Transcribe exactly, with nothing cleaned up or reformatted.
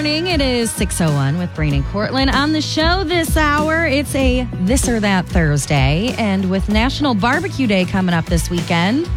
morning. It is six oh one with Brain and Cortland. On the show this hour, it's a This or That Thursday. And with National Barbecue Day coming up this weekend,